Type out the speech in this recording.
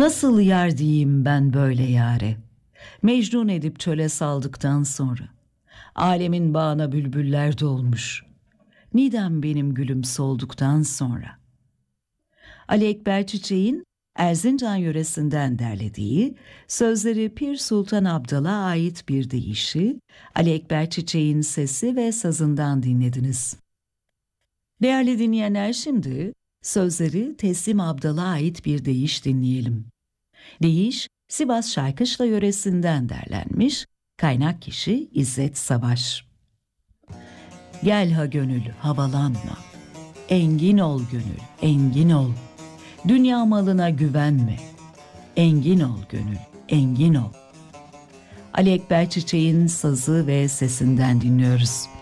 Nasıl yar diyeyim ben böyle yâre? Mecnun edip çöle saldıktan sonra. Alemin bağına bülbüller dolmuş. Nidem benim gülüm solduktan sonra. Ali Ekber Çiçek'in Erzincan yöresinden derlediği, sözleri Pir Sultan Abdal'a ait bir deyişi, Ali Ekber Çiçek'in sesi ve sazından dinlediniz. Değerli dinleyenler, şimdi sözleri Teslim Abdal'a ait bir deyiş dinleyelim. Deyiş, Sivas Şarkışla yöresinden derlenmiş, kaynak kişi İzzet Savaş. Gel ha gönül havalanma, engin ol gönül, engin ol. Dünya malına güvenme, engin ol gönül, engin ol. Ali Ekber Çiçek'in sazı ve sesinden dinliyoruz.